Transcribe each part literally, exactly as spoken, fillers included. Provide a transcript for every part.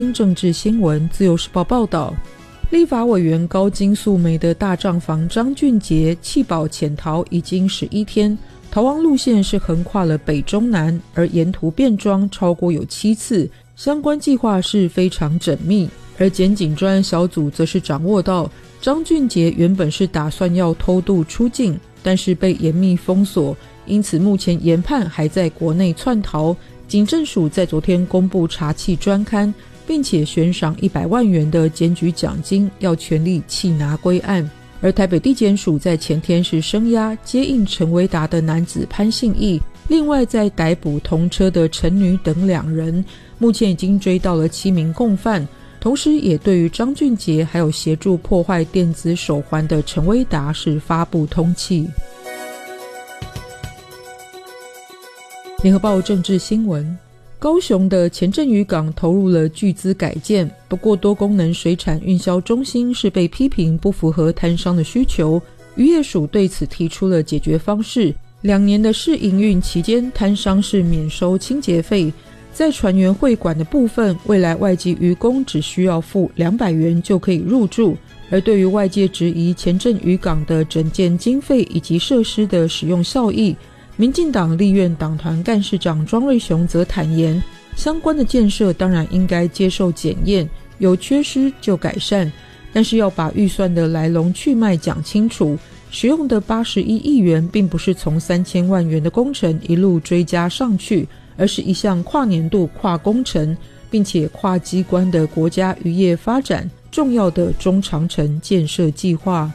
政治新闻自由时报报道，立法委员高金素梅的大账房张俊杰弃保潜逃已经十一天，逃亡路线是横跨了北中南，而沿途变装超过有七次，相关计划是非常缜密。而检警专案小组则是掌握到张俊杰原本是打算要偷渡出境，但是被严密封锁，因此目前研判还在国内窜逃。警政署在昨天公布查缉专刊，并且悬赏一百万元的检举奖金，要全力缉拿归案。而台北地检署在前天是声押接应陈维达的男子潘信义，另外在逮捕同车的陈女等两人，目前已经追到了七名共犯，同时也对于张俊杰还有协助破坏电子手环的陈维达是发布通缉。联合报政治新闻，高雄的前镇渔港投入了巨资改建，不过多功能水产运销中心是被批评不符合摊商的需求，渔业署对此提出了解决方式，两年的试营运期间，摊商是免收清洁费，在船员会馆的部分，未来外籍渔工只需要付两百元就可以入住。而对于外界质疑前镇渔港的整建经费以及设施的使用效益，民进党立院党团干事长庄瑞雄则坦言，相关的建设当然应该接受检验，有缺失就改善，但是要把预算的来龙去脉讲清楚，使用的八十一亿元并不是从三千万元的工程一路追加上去，而是一项跨年度跨工程并且跨机关的国家渔业发展重要的中长程建设计划。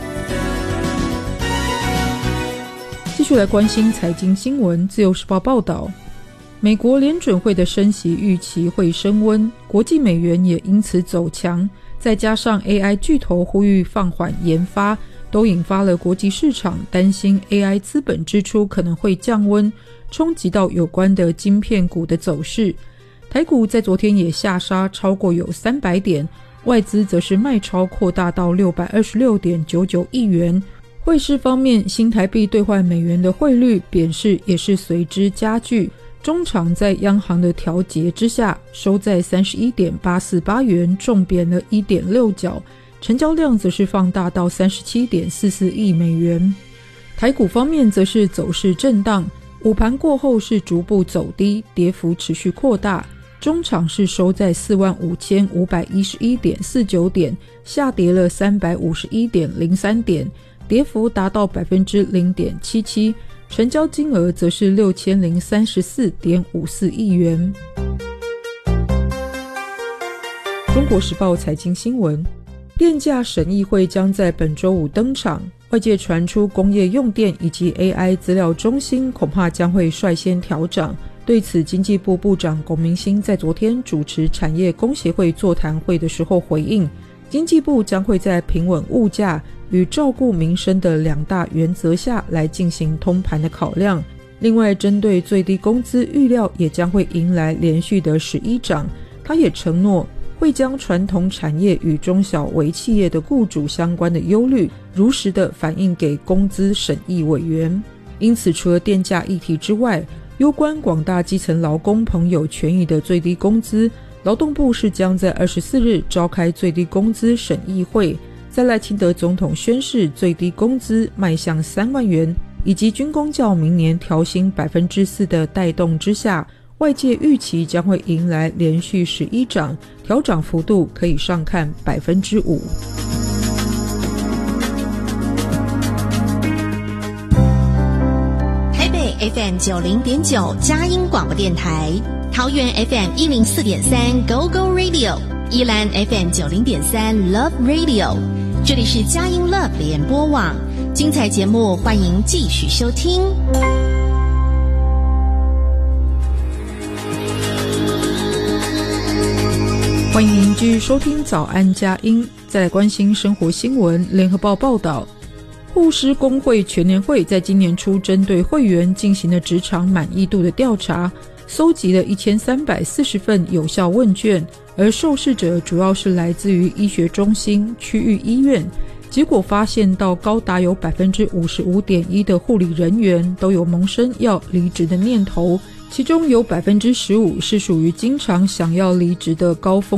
继续来关心财经新闻，自由时报报道，美国联准会的升息预期会升温，国际美元也因此走强，再加上 A I 巨头呼吁放缓研发，都引发了国际市场担心 A I 资本支出可能会降温，冲击到有关的晶片股的走势。台股在昨天也下杀超过有三百点，外资则是卖超扩大到六百二十六点九九亿元。汇市方面，新台币兑换美元的汇率贬势也是随之加剧，中场在央行的调节之下，收在 三十一点八四八元，重贬了 一点六角，成交量则是放大到 三十七点四四亿美元。台股方面则是走势震荡，午盘过后是逐步走低，跌幅持续扩大，中场是收在 四万五千五百一十一点四九点，下跌了 三百五十一点零三点，跌幅达到 百分之零点七七， 成交金额则是 六千零三十四点五四亿元。中国时报财经新闻，电价审议会将在本周五登场，外界传出工业用电以及 A I 资料中心恐怕将会率先调涨。对此，经济部部长龚明鑫在昨天主持产业工协会座谈会的时候回应，经济部将会在平稳物价与照顾民生的两大原则下来进行通盘的考量。另外，针对最低工资预料也将会迎来连续的十一涨，他也承诺会将传统产业与中小微企业的雇主相关的忧虑如实的反映给工资审议委员。因此，除了电价议题之外，攸关广大基层劳工朋友权益的最低工资，劳动部是将在二十四日召开最低工资审议会，在赖清德总统宣示最低工资迈向三万元，以及军公教明年调薪 百分之四 的带动之下，外界预期将会迎来连续十一涨，调涨幅度可以上看 百分之五。 台北 F M 九零点九 佳音广播电台，桃园 F M 一零四点三 Go Go Radio， 宜兰 F M 九零点三 Love Radio， 这里是佳音 Love 联播网，精彩节目欢迎继续收听。 欢迎继续收听早安佳音，再来关心生活新闻。联合报报道，护士工会全年会在今年初针对会员进行了职场满意度的调查，搜集了一千三百四十份有效问卷，而受试者主要是来自于医学中心、区域医院。结果发现到高达有 百分之五十五点一 的护理人员都有萌生要离职的念头， 其中有 百分之十五 是属于经常想要离职的高风